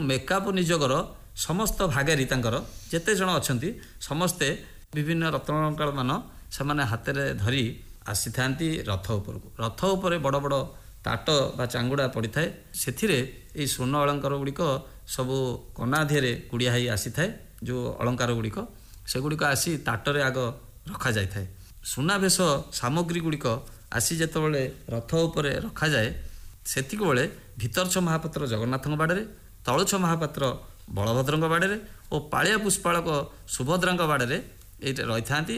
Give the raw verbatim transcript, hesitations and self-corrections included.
Makeup निजोगर समस्त भागेरी तांकर जेते जण अछंती समस्ते विभिन्न रत्नकंकाल मान से हाथ में धरी आसी थांती रथ उपर को रथ उपर बड़ बड़ ताट बा चांगुड़ा पड़ी थाए से स्वर्ण अलंकार गुड़िक सबू कना धिरे गुड़िया ही आसी थाए जो अलंकार गुड़िक सेगुड़िक आसी ताटरे आग रखा जाए थाए सुनावेश सामग्री गुड़िक आसी जेतबेले रथ उपर रखा जाए सेतिक बेले भितरछ महापात्र जगन्नाथ बाड़े तलुछ महापात्र बलभद्र बाड़े और पालिया पुष्पालक सुभद्रा बाड़े ये रही था।